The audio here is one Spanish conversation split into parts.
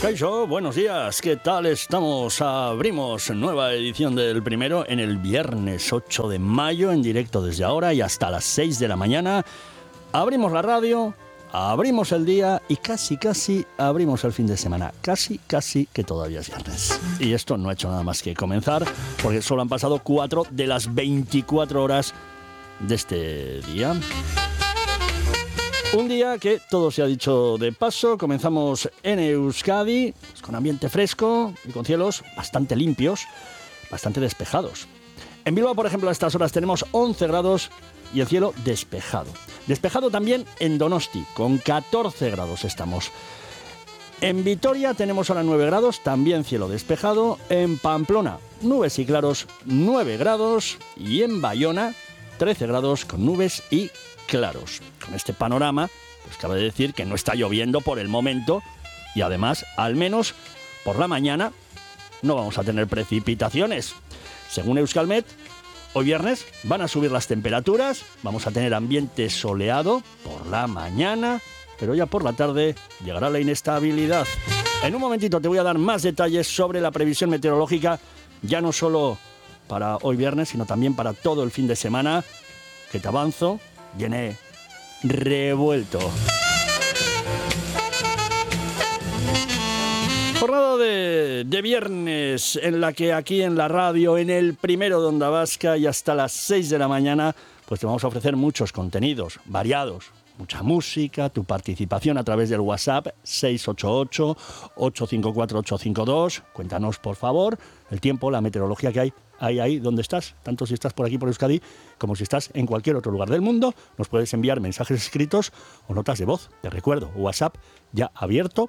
Kaixo, buenos días, ¿qué tal estamos? Abrimos nueva edición del Primero en el viernes 8 de mayo, en directo desde ahora y hasta las 6 de la mañana. Abrimos la radio, abrimos el día y casi abrimos el fin de semana. Casi que todavía es viernes. Y esto no ha hecho nada más que comenzar, porque solo han pasado 4 de las 24 horas de este día. Un día que, todo se ha dicho de paso, comenzamos en Euskadi, pues con ambiente fresco y con cielos bastante limpios, bastante despejados. En Bilbao, por ejemplo, a estas horas tenemos 11 grados y el cielo despejado. Despejado también en Donosti, con 14 grados estamos. En Vitoria tenemos ahora 9 grados, también cielo despejado. En Pamplona, nubes y claros, 9 grados. Y en Bayona, 13 grados con nubes y claros. Con este panorama, pues cabe decir que no está lloviendo por el momento y además, al menos por la mañana, no vamos a tener precipitaciones. Según Euskalmet, hoy viernes van a subir las temperaturas, vamos a tener ambiente soleado por la mañana, pero ya por la tarde llegará la inestabilidad. En un momentito te voy a dar más detalles sobre la previsión meteorológica, ya no solo para hoy viernes, sino también para todo el fin de semana, que te avanzo, viene revuelto. Jornada de viernes en la que aquí en la radio, en el Primero de Onda Vasca y hasta las 6 de la mañana, pues te vamos a ofrecer muchos contenidos variados, mucha música, tu participación a través del WhatsApp 688-854-852. Cuéntanos, por favor, el tiempo, la meteorología que hay ahí donde estás, tanto si estás por aquí por Euskadi como si estás en cualquier otro lugar del mundo. Nos puedes enviar mensajes escritos o notas de voz. Te recuerdo, WhatsApp ya abierto,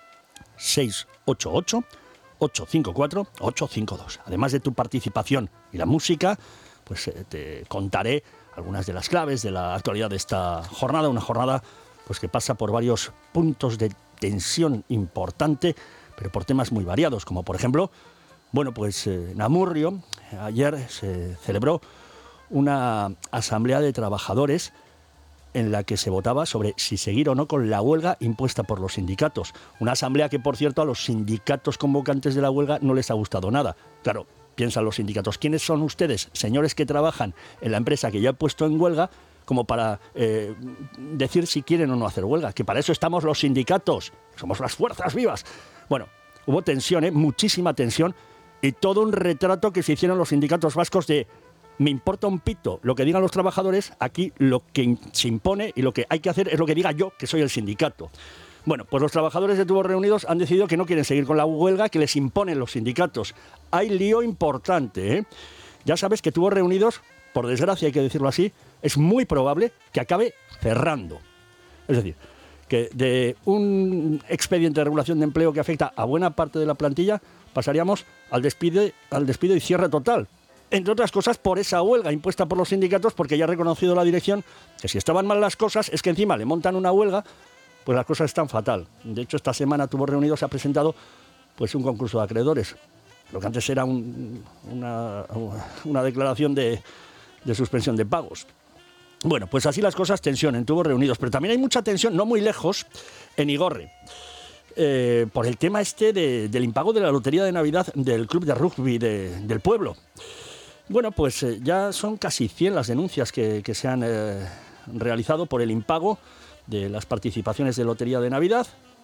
688-854-852. Además de tu participación y la música, pues te contaré algunas de las claves de la actualidad de esta jornada, una jornada pues que pasa por varios puntos de tensión importante, pero por temas muy variados, como por ejemplo, bueno, pues en Amurrio ayer se celebró una asamblea de trabajadores en la que se votaba sobre si seguir o no con la huelga impuesta por los sindicatos. Una asamblea que, por cierto, a los sindicatos convocantes de la huelga no les ha gustado nada. Claro, piensan los sindicatos, ¿quiénes son ustedes, señores que trabajan en la empresa que ya ha puesto en huelga, como para decir si quieren o no hacer huelga? Que para eso estamos los sindicatos, somos las fuerzas vivas. Bueno, hubo tensión, muchísima tensión, y todo un retrato que se hicieron los sindicatos vascos de me importa un pito lo que digan los trabajadores, aquí lo que se impone y lo que hay que hacer es lo que diga yo, que soy el sindicato. Bueno, pues los trabajadores de Tubos Reunidos han decidido que no quieren seguir con la huelga que les imponen los sindicatos. Hay lío importante, ¿eh? Ya sabes que Tubos Reunidos, por desgracia hay que decirlo así, es muy probable que acabe cerrando. Es decir, que de un expediente de regulación de empleo que afecta a buena parte de la plantilla, pasaríamos al despido y cierre total. Entre otras cosas, por esa huelga impuesta por los sindicatos, porque ya ha reconocido la dirección que si estaban mal las cosas, es que encima le montan una huelga, pues las cosas están fatal. De hecho, esta semana Tubos Reunidos se ha presentado pues un concurso de acreedores, lo que antes era una declaración de suspensión de pagos. Bueno, pues así las cosas, tensión en Tubos Reunidos, pero también hay mucha tensión, no muy lejos, en Igorre. Por el tema del impago de la lotería de Navidad del club de rugby del pueblo. Bueno, pues ya son casi 100 las denuncias que se han realizado por el impago de las participaciones de lotería de Navidad.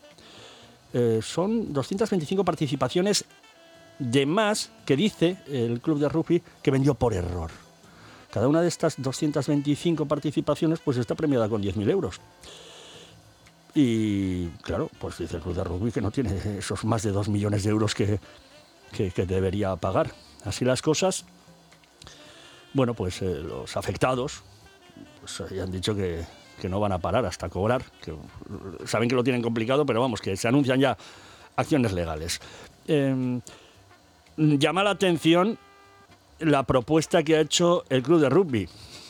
Son 225 participaciones de más que dice el club de rugby que vendió por error. Cada una de estas 225 participaciones pues está premiada con 10.000 euros. Y claro, pues dice el club de rugby que no tiene esos más de 2 millones de euros que debería pagar. Así las cosas. Bueno, pues los afectados pues, ya han dicho que no van a parar hasta cobrar, que saben que lo tienen complicado, pero vamos, que se anuncian ya acciones legales. Llama la atención la propuesta que ha hecho el club de rugby.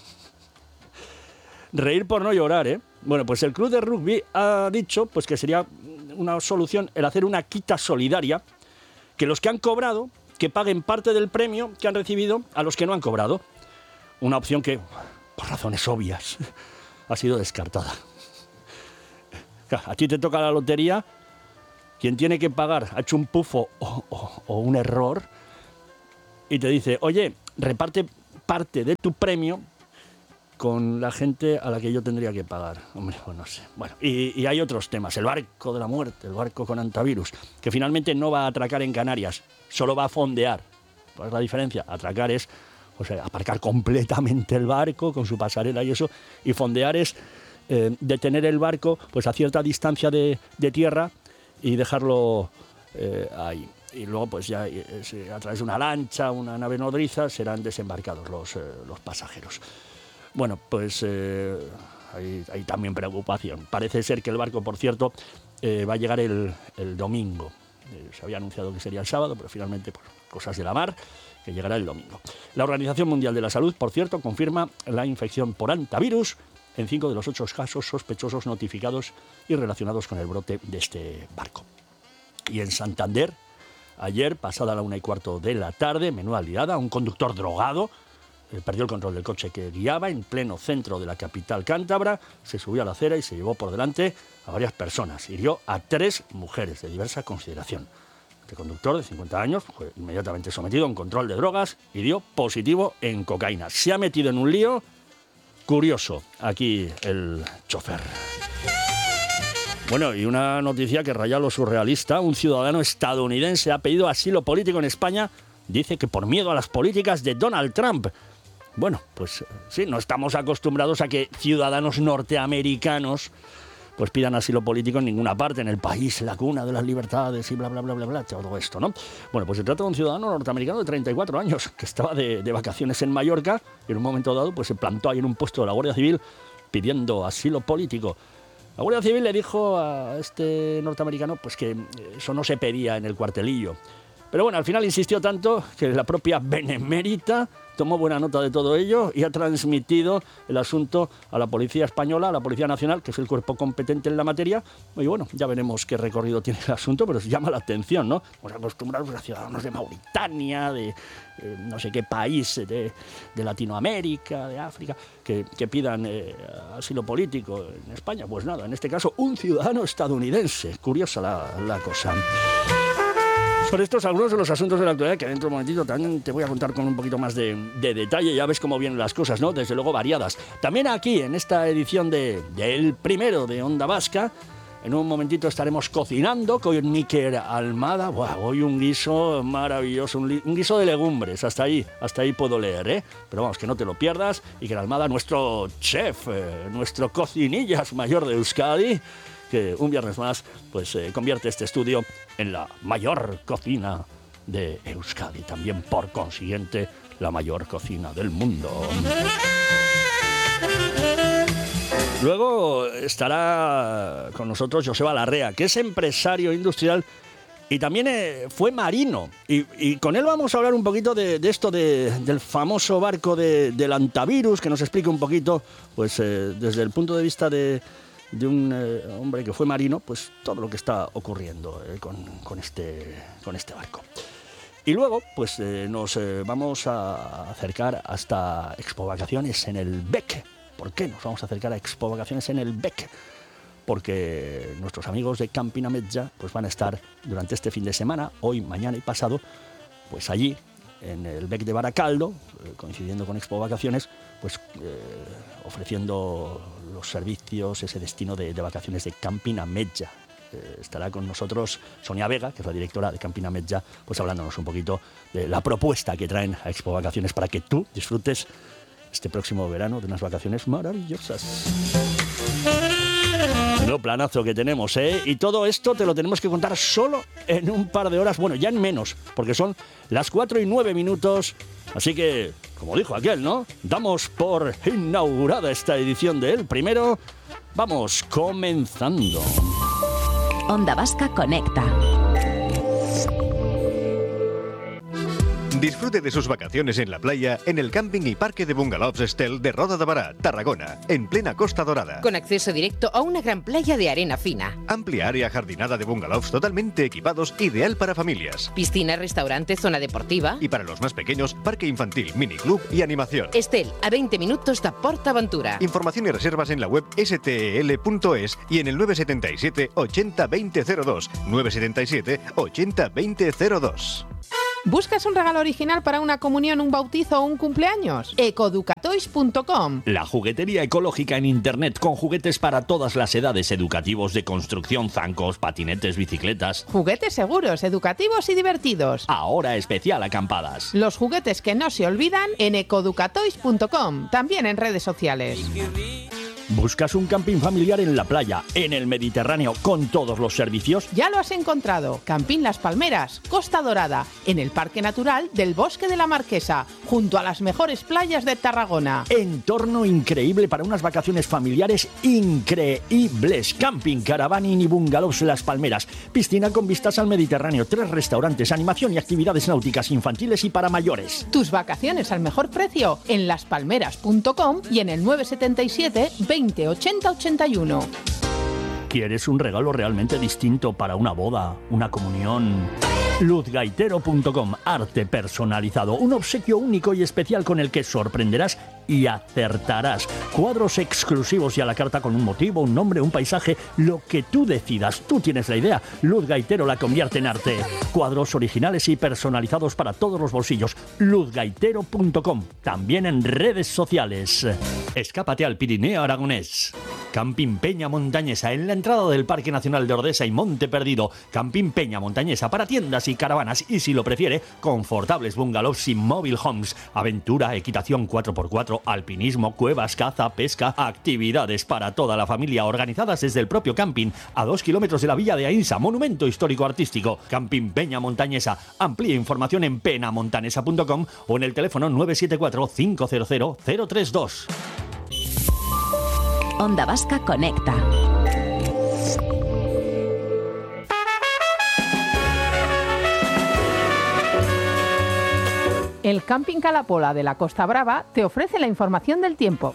Reír por no llorar, ¿eh? Bueno, pues el club de rugby ha dicho pues, que sería una solución el hacer una quita solidaria, que los que han cobrado, que paguen parte del premio que han recibido a los que no han cobrado. Una opción que, por razones obvias, ha sido descartada. A ti te toca la lotería quien tiene que pagar ha hecho un pufo o un error y te dice, oye, reparte parte de tu premio con la gente a la que yo tendría que pagar. Hombre, pues no sé. Bueno, y hay otros temas. El barco de la muerte, el barco con antivirus, que finalmente no va a atracar en Canarias, solo va a fondear. ¿Cuál es la diferencia? Atracar es aparcar completamente el barco con su pasarela y eso, y fondear es detener el barco pues a cierta distancia de tierra y dejarlo ahí. Y luego pues ya a través de una lancha, una nave nodriza, serán desembarcados los pasajeros. Bueno, pues hay también preocupación. Parece ser que el barco, por cierto, va a llegar el domingo. Se había anunciado que sería el sábado, pero finalmente, por cosas de la mar, que llegará el domingo. La Organización Mundial de la Salud, por cierto, confirma la infección por hantavirus en 5 de los 8 casos sospechosos notificados y relacionados con el brote de este barco. Y en Santander, ayer, pasada la 1:15 de la tarde, menuda liada, un conductor drogado perdió el control del coche que guiaba en pleno centro de la capital cántabra, se subió a la acera y se llevó por delante a varias personas. Hirió a 3 mujeres de diversa consideración. Este conductor de 50 años fue inmediatamente sometido a un control de drogas y dio positivo en cocaína. Se ha metido en un lío curioso aquí el chofer. Bueno, y una noticia que raya lo surrealista. Un ciudadano estadounidense ha pedido asilo político en España. Dice que por miedo a las políticas de Donald Trump. Bueno, pues sí, no estamos acostumbrados a que ciudadanos norteamericanos pues pidan asilo político en ninguna parte, en el país, la cuna de las libertades y bla, bla, bla, bla, bla, todo esto, ¿no? Bueno, pues se trata de un ciudadano norteamericano de 34 años que estaba de vacaciones en Mallorca y en un momento dado pues se plantó ahí en un puesto de la Guardia Civil pidiendo asilo político. La Guardia Civil le dijo a este norteamericano pues que eso no se pedía en el cuartelillo. Pero bueno, al final insistió tanto que la propia Benemérita tomó buena nota de todo ello y ha transmitido el asunto a la Policía Española, a la Policía Nacional, que es el cuerpo competente en la materia. Y bueno, ya veremos qué recorrido tiene el asunto, pero llama la atención, ¿no? Estamos acostumbrados a ciudadanos de Mauritania, de no sé qué país, de Latinoamérica, de África, que pidan asilo político en España. Pues nada, en este caso, un ciudadano estadounidense. Curiosa la cosa. Sobre estos algunos de los asuntos de la actualidad que dentro de un momentito también te voy a contar con un poquito más de detalle. Ya ves cómo vienen las cosas, ¿no? Desde luego variadas. También aquí, en esta edición del primero de Onda Vasca, en un momentito estaremos cocinando con Iker Almada. Buah, hoy un guiso maravilloso, un guiso de legumbres. Hasta ahí puedo leer, ¿eh? Pero vamos, que no te lo pierdas. Iker Almada, nuestro chef, nuestro cocinillas mayor de Euskadi, que un viernes más pues convierte este estudio en la mayor cocina de Euskadi, también por consiguiente la mayor cocina del mundo. Luego estará con nosotros Joseba Larrea, que es empresario industrial y también fue marino, y con él vamos a hablar un poquito de esto del famoso barco del hantavirus, que nos explique un poquito pues desde el punto de vista de un hombre que fue marino, pues todo lo que está ocurriendo con este barco. Y luego, pues nos vamos a acercar hasta Expo Vacaciones en el BEC. ¿Por qué nos vamos a acercar a Expo Vacaciones en el BEC? Porque nuestros amigos de Camping Ametlla pues van a estar durante este fin de semana, hoy, mañana y pasado, pues allí, en el BEC de Baracaldo, coincidiendo con Expo Vacaciones, pues ofreciendo los servicios, ese destino de vacaciones de Camping Ametlla. Estará con nosotros Sonia Vega, que es la directora de Camping Ametlla, pues hablándonos un poquito de la propuesta que traen a Expo Vacaciones para que tú disfrutes este próximo verano de unas vacaciones maravillosas. No planazo que tenemos, ¿eh? Y todo esto te lo tenemos que contar solo en un par de horas, bueno, ya en menos, porque son las 4:09. Así que, como dijo aquel, ¿no? Damos por inaugurada esta edición de El Primero. Vamos comenzando. Onda Vasca Conecta. Disfrute de sus vacaciones en la playa en el camping y parque de bungalows Estel de Roda de Bará, Tarragona, en plena Costa Dorada. Con acceso directo a una gran playa de arena fina. Amplia área jardinada de bungalows totalmente equipados, ideal para familias. Piscina, restaurante, zona deportiva. Y para los más pequeños, parque infantil, miniclub y animación. Estel, a 20 minutos de PortAventura. Información y reservas en la web stel.es y en el 977 80 2002. 977 80 2002. ¿Buscas un regalo original para una comunión, un bautizo o un cumpleaños? Ecoeducatoys.com. La juguetería ecológica en internet con juguetes para todas las edades, educativos, de construcción, zancos, patinetes, bicicletas. Juguetes seguros, educativos y divertidos. Ahora especial acampadas. Los juguetes que no se olvidan en ecoeducatoys.com. También en redes sociales. ¿Buscas un camping familiar en la playa, en el Mediterráneo, con todos los servicios? Ya lo has encontrado. Camping Las Palmeras, Costa Dorada, en el Parque Natural del Bosque de la Marquesa, junto a las mejores playas de Tarragona. Entorno increíble para unas vacaciones familiares increíbles. Camping, caravaning y bungalows Las Palmeras. Piscina con vistas al Mediterráneo, 3 restaurantes, animación y actividades náuticas infantiles y para mayores. Tus vacaciones al mejor precio en laspalmeras.com y en el 977 20 80 81. ¿Quieres un regalo realmente distinto para una boda, una comunión? Luzgaitero.com, arte personalizado, un obsequio único y especial con el que sorprenderás y acertarás. Cuadros exclusivos y a la carta con un motivo, un nombre, un paisaje, lo que tú decidas. Tú tienes la idea. Luz Gaitero la convierte en arte. Cuadros originales y personalizados para todos los bolsillos. Luzgaitero.com, también en redes sociales. Escápate al Pirineo aragonés. Camping Peña Montañesa, en la entrada del Parque Nacional de Ordesa y Monte Perdido. Camping Peña Montañesa para tiendas y caravanas y, si lo prefiere, confortables bungalows y mobile homes. Aventura, equitación 4x4, alpinismo, cuevas, caza, pesca, actividades para toda la familia organizadas desde el propio camping, a 2 kilómetros de la Villa de Aínsa, monumento histórico artístico. Camping Peña Montañesa. Amplía información en penamontanesa.com o en el teléfono 974 500 032. Onda Vasca Conecta. El Camping Calapola de la Costa Brava te ofrece la información del tiempo.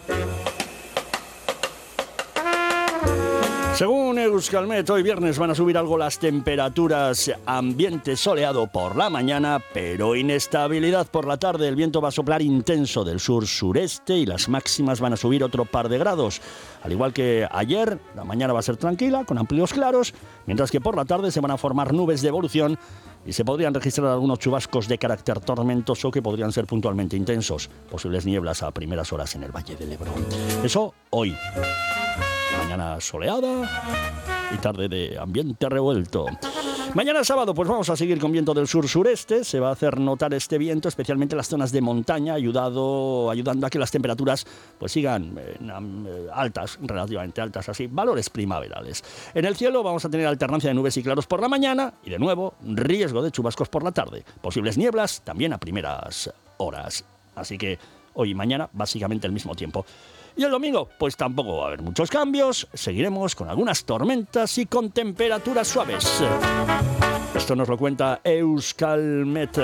Según Euskalmet, hoy viernes van a subir algo las temperaturas. Ambiente soleado por la mañana, pero inestabilidad por la tarde. El viento va a soplar intenso del sur-sureste y las máximas van a subir otro par de grados. Al igual que ayer, la mañana va a ser tranquila, con amplios claros, mientras que por la tarde se van a formar nubes de evolución y se podrían registrar algunos chubascos de carácter tormentoso que podrían ser puntualmente intensos. Posibles nieblas a primeras horas en el Valle del Ebro. Eso hoy. Mañana soleada y tarde de ambiente revuelto. Mañana sábado pues vamos a seguir con viento del sur-sureste. Se va a hacer notar este viento, especialmente en las zonas de montaña, ayudando a que las temperaturas pues sigan altas, relativamente altas, así, valores primaverales. En el cielo vamos a tener alternancia de nubes y claros por la mañana y de nuevo riesgo de chubascos por la tarde. Posibles nieblas también a primeras horas. Así que hoy y mañana básicamente el mismo tiempo. Y el domingo, pues tampoco va a haber muchos cambios. Seguiremos con algunas tormentas y con temperaturas suaves. Esto nos lo cuenta Euskalmet.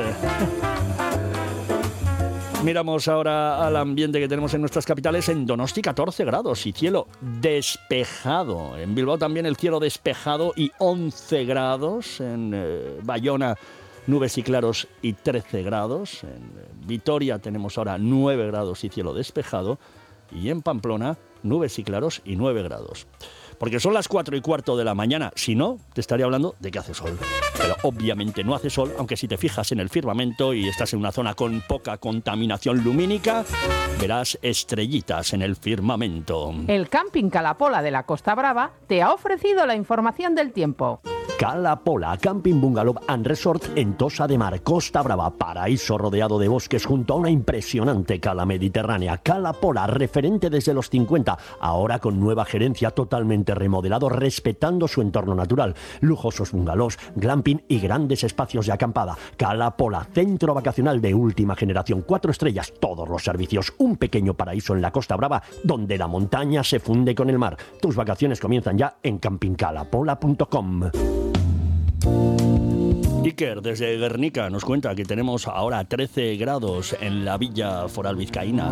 Miramos ahora al ambiente que tenemos en nuestras capitales. En Donosti 14 grados y cielo despejado. En Bilbao también el cielo despejado y 11 grados. En Bayona nubes y claros y 13 grados. En Vitoria tenemos ahora 9 grados y cielo despejado. Y en Pamplona, nubes y claros y 9 grados. Porque son las 4:15 de la mañana. Si no, te estaría hablando de que hace sol. Pero obviamente no hace sol, aunque si te fijas en el firmamento y estás en una zona con poca contaminación lumínica, verás estrellitas en el firmamento. El Camping Calapola de la Costa Brava te ha ofrecido la información del tiempo. Calapola, Camping Bungalow and Resort en Tossa de Mar, Costa Brava, paraíso rodeado de bosques junto a una impresionante cala mediterránea. Calapola, referente desde los 50, ahora con nueva gerencia, totalmente remodelado, respetando su entorno natural. Lujosos bungalows, glamping y grandes espacios de acampada. Calapola, centro vacacional de última generación, 4 estrellas, todos los servicios. Un pequeño paraíso en la Costa Brava, donde la montaña se funde con el mar. Tus vacaciones comienzan ya en campingcalapola.com. Iker, desde Guernica, nos cuenta que tenemos ahora 13 grados en la Villa Foral Vizcaína.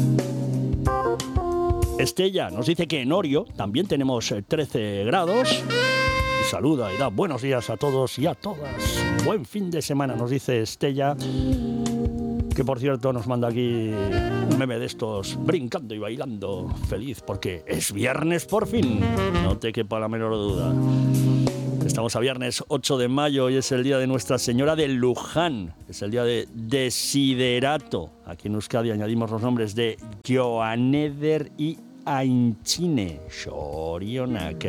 Estella nos dice que en Orio también tenemos 13 grados. Y saluda y da buenos días a todos y a todas. Buen fin de semana, nos dice Estella. Que por cierto nos manda aquí un meme de estos brincando y bailando feliz porque es viernes por fin. No te quepa la menor duda. Estamos a viernes 8 de mayo y es el día de Nuestra Señora de Luján. Es el día de Desiderato. Aquí en Euskadi añadimos los nombres de Joaneder y Aintzine. Xorionak.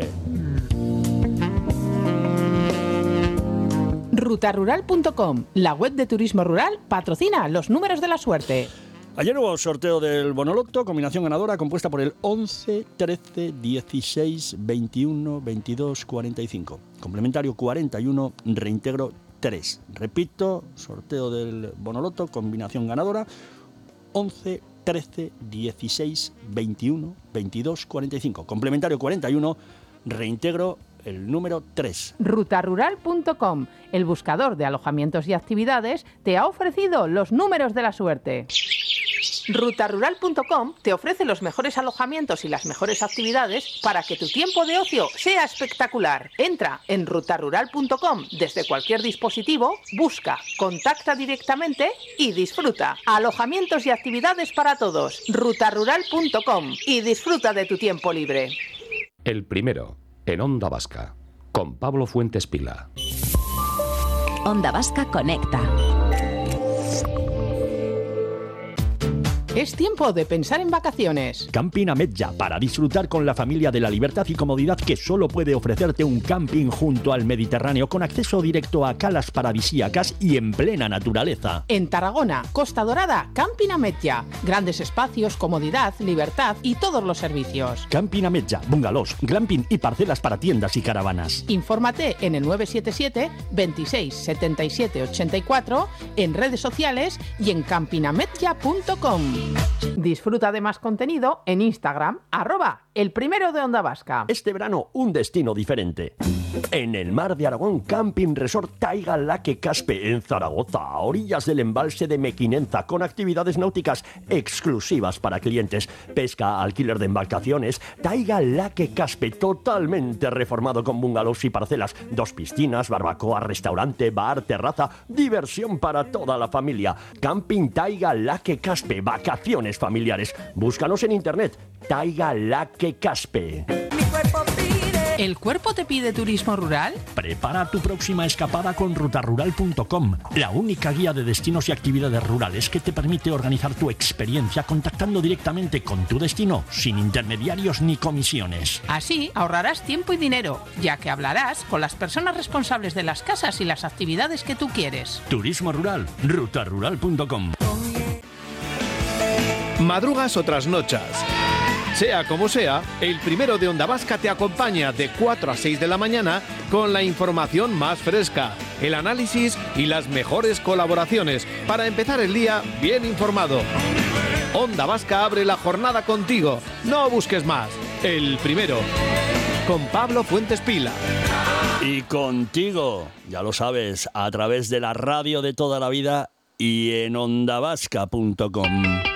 Rutarural.com, la web de turismo rural, patrocina los números de la suerte. Ayer hubo sorteo del Bonoloto, combinación ganadora compuesta por el 11, 13, 16, 21, 22, 45. Complementario 41, reintegro 3. Repito, sorteo del Bonoloto, combinación ganadora 11, 13, 16, 21, 22, 45. Complementario 41, reintegro el número 3. Rutarural.com, el buscador de alojamientos y actividades, te ha ofrecido los números de la suerte. Rutarural.com te ofrece los mejores alojamientos y las mejores actividades para que tu tiempo de ocio sea espectacular. Entra en rutarural.com desde cualquier dispositivo, busca, contacta directamente y disfruta. Alojamientos y actividades para todos. Rutarural.com y disfruta de tu tiempo libre. El primero, en Onda Vasca, con Pablo Fuentes Pila. Onda Vasca conecta. Es tiempo de pensar en vacaciones. Camping Ametlla, para disfrutar con la familia de la libertad y comodidad que solo puede ofrecerte un camping junto al Mediterráneo, con acceso directo a calas paradisíacas y en plena naturaleza. En Tarragona, Costa Dorada, Camping Ametlla. Grandes espacios, comodidad, libertad y todos los servicios. Camping Ametlla, bungalows, glamping y parcelas para tiendas y caravanas. Infórmate en el 977 26 77 84, en redes sociales y en campingametlla.com. Disfruta de más contenido en Instagram, @elprimero de Onda Vasca. Este verano, un destino diferente. En el Mar de Aragón, Camping Resort Taiga Laque Caspe, en Zaragoza, a orillas del embalse de Mequinenza, con actividades náuticas exclusivas para clientes, pesca, alquiler de embarcaciones. Taiga Laque Caspe, totalmente reformado con bungalows y parcelas, 2 piscinas, barbacoa, restaurante, bar, terraza, diversión para toda la familia. Camping Taiga Laque Caspe, vacaciones familiares. Búscanos en internet, Taiga Laque Caspe. ¿El cuerpo te pide turismo rural? Prepara tu próxima escapada con rutarural.com, la única guía de destinos y actividades rurales que te permite organizar tu experiencia contactando directamente con tu destino, sin intermediarios ni comisiones. Así ahorrarás tiempo y dinero, ya que hablarás con las personas responsables de las casas y las actividades que tú quieres. Turismo rural, rutarural.com. Madrugas o trasnochas. Sea como sea, el primero de Onda Vasca te acompaña de 4 a 6 de la mañana con la información más fresca, el análisis y las mejores colaboraciones para empezar el día bien informado. Onda Vasca abre la jornada contigo. No busques más. El primero. Con Pablo Fuentes Pila. Y contigo, ya lo sabes, a través de la radio de toda la vida y en ondavasca.com.